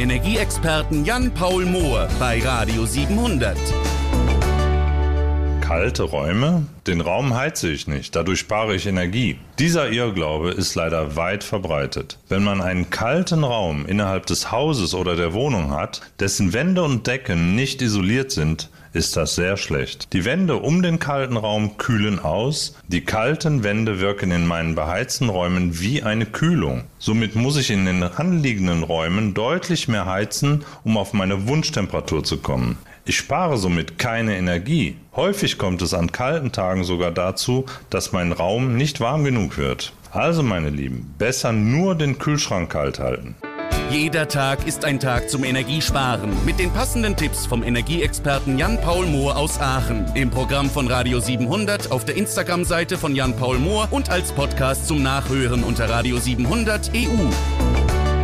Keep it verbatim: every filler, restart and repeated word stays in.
Energieexperten Jan-Paul Mohr bei Radio siebenhundert. Kalte Räume? Den Raum heize ich nicht, dadurch spare ich Energie. Dieser Irrglaube ist leider weit verbreitet. Wenn man einen kalten Raum innerhalb des Hauses oder der Wohnung hat, dessen Wände und Decken nicht isoliert sind, ist das sehr schlecht. Die Wände um den kalten Raum kühlen aus, die kalten Wände wirken in meinen beheizten Räumen wie eine Kühlung. Somit muss ich in den anliegenden Räumen deutlich mehr heizen, um auf meine Wunschtemperatur zu kommen. Ich spare somit keine Energie. Häufig kommt es an kalten Tagen sogar dazu, dass mein Raum nicht warm genug wird. Also meine Lieben, besser nur den Kühlschrank kalt halten. Jeder Tag ist ein Tag zum Energiesparen. Mit den passenden Tipps vom Energieexperten Jan-Paul Mohr aus Aachen. Im Programm von Radio siebenhundert, auf der Instagram-Seite von Jan-Paul Mohr und als Podcast zum Nachhören unter Radio siebenhundert E U.